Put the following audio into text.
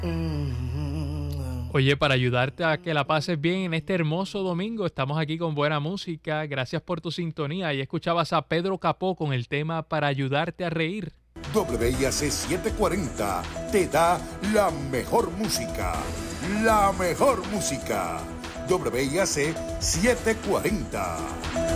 Oye, para ayudarte a que la pases bien en este hermoso domingo, estamos aquí con buena música. Gracias por tu sintonía. Y escuchabas a Pedro Capó con el tema Para ayudarte a reír. WIAC 740 te da la mejor música. La mejor música. WIAC 740.